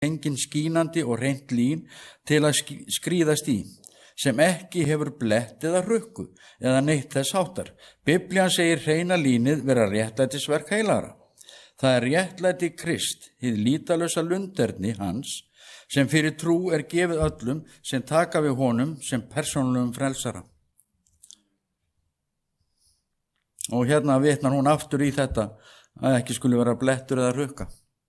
engin skínandi og hreint lín til að skríðast í, sem ekki hefur blett eða hrukku eða neitt þess háttar. Biblían segir hreina línið vera réttlætisverk heilagra. Það er réttlæti Krist, hið lítalösa lunderni hans, sem fyrir trú er gefið öllum sem taka við honum sem persónulegum frelsara. Og hérna vitnar hún aftur í þetta að ekki skuli vera blettur eða hrukka.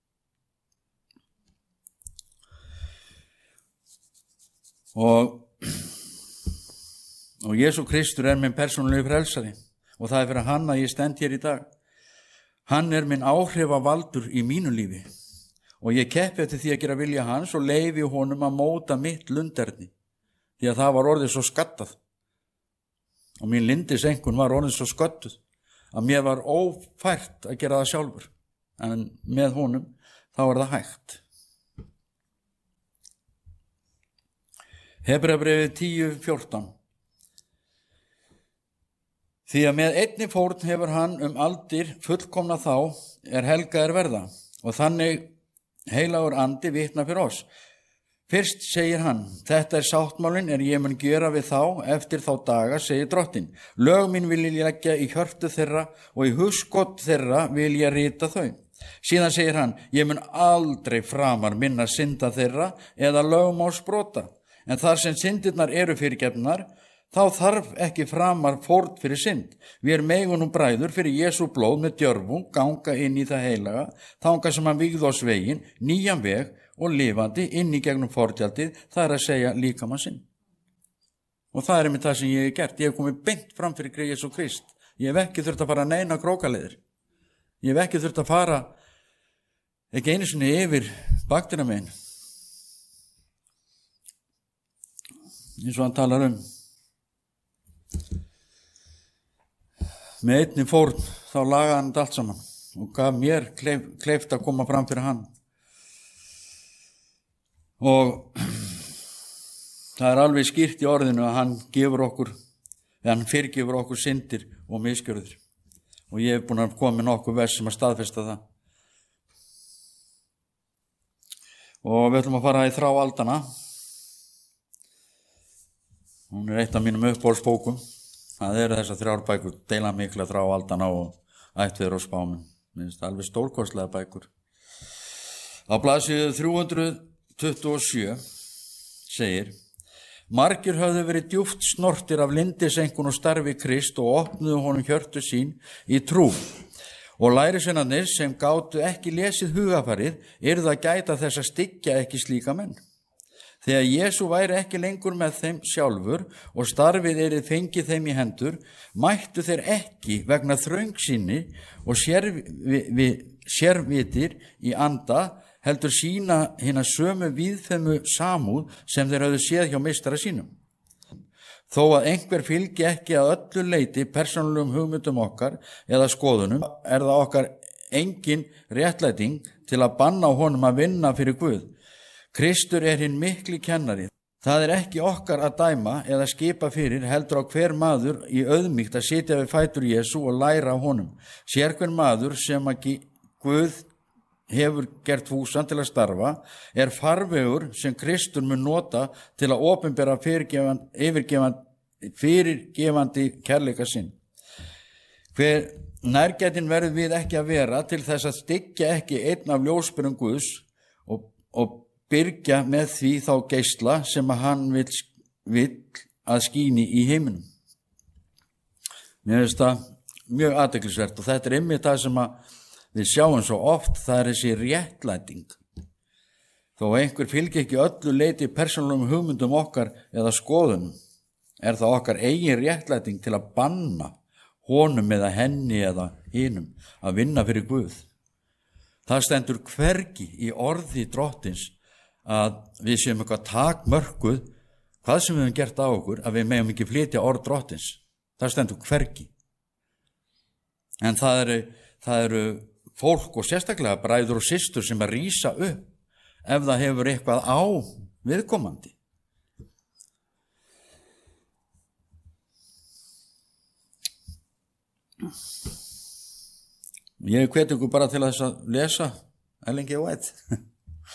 Og Jesú Kristur er minn persónulegi frelsari og það er fyrir hann að ég stend hér í dag. Hann er minn áhrifavaldur í mínu lífi og ég keppi eftir því að gera vilja hans og leyfi honum að móta mitt lunderni því að það var orðið svo skattað og mín lindisengun var orðið svo sköttuð að mér var ófært að gera það sjálfur, en með honum þá er það hægt. Hebreabréfið 10:14. Því að með einni fórn hefur hann aldir fullkomna þá er helgaðir verða og þannig heilagur andi vitna fyrir oss. Fyrst segir hann, þetta er sáttmálinn ég mun gera við þá eftir þá daga, segir drottinn. Lög mín vil ég leggja í hjörtu þeirra og í hugskot þeirra vil ég rita þau. Síðan segir hann, ég mun aldrei framar minna synda þeirra eða lögmálsbrota. En þar sem syndirnar eru fyrirgefnar, þá þarf ekki framar fórn fyrir synd. Við megum nú bræður fyrir Jesú blóð með djörfung ganga inn í það heilaga, þangað sem hann vígði oss veginn, nýjan veg og lifandi inn í gegnum fortjaldið, það er að segja líkamann sinn. Og það er einmitt það sem ég hef gert. Ég hef komið beint fram fyrir Jesú Krist. Ég hef ekki þurft að fara neina krókaleiðir. Ég hef ekki þurft að fara ekki einu sinni yfir baktina megin. Eins og hann talar með einni fórn þá lagaði hann allt saman og gaf mér kleift að koma fram fyrir hann. Og það er alveg skýrt í orðinu að hann fyrirgefur okkur syndir og misgjörðir. Og ég hef búin að koma með nokkuð vers sem að staðfesta það. Og við ætlum að fara í Þrá aldanna. Hún er eitt af mínum uppbólsbókum. Það eru þessar 3 bækur, deila mikla Þrá aldanna og Ættveður og spáminn. Minnst alveg stórkostlega bækur. Á blaðsíðu 327 segir, margir höfðu verið djúpt snortir af lindisenkun og starfi Krist og opnuðu honum hjörtu sín í trú. Og lærisveinarnir sem gátu ekki lesið hugafarið yrðu að gæta þess að styggja ekki slíka menn. Þegar Jesú væri ekki lengur með þeim sjálfur og starfið fengið þeim í hendur, mættu þeir ekki vegna þröngsýni og sérvitir í anda heldur sína hina sömu víðfemu samúð sem þeir höfðu séð hjá meistara sínum. Þó að einhver fylgi ekki að öllu leyti persónulegum hugmyndum okkar eða skoðunum, er það okkar engin réttlæting til að banna honum að vinna fyrir Guð. Kristur hinn mikli kennari. Það ekki okkar að dæma eða skipa fyrir, heldur á hver maður í auðmýkt að sitja við fætur Jesú og læra á honum. Sér hver maður sem Guð hefur gert fúsan til að starfa, farvegur sem Kristur mun nota til að opinbera fyrirgefandi kærleika sinn. Hver nærgætin verður við ekki að vera til þess að styggja ekki einn af ljósberum Guðs og byrgja með því þá geisla sem hann vill að skíni í heiminum. Mér finnst það mjög athyglisvert og þetta einmitt það sem við sjáum svo oft, það þessi réttlæting. Þó einhver fylgi ekki öllu leyti persónulegum hugmyndum okkar eða skoðunum, það okkar eigin réttlæting til að banna honum eða henni eða hinum að vinna fyrir Guð. Það stendur hvergi í orði drottins að við séum eitthvað takmörkuð, hvað sem við höfum gert á okkur, að við megum ekki flytja orð drottins. Það stendur hvergi. En það eru fólk og sérstaklega bræður og systur sem að rísa upp ef það hefur eitthvað á viðkomandi. Ég hvet ykkur bara til þess að lesa Ellen G. White.